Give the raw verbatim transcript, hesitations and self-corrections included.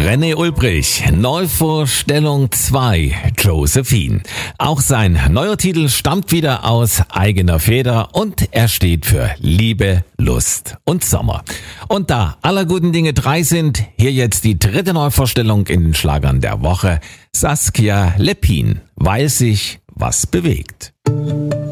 René Ulbrich, Neuvorstellung zwei, Josephine. Auch sein neuer Titel stammt wieder aus eigener Feder und er steht für Liebe, Lust und Sommer. Und da aller guten Dinge drei sind, hier jetzt die dritte Neuvorstellung in den Schlagern der Woche. Saskia Lepin, weil sich was bewegt.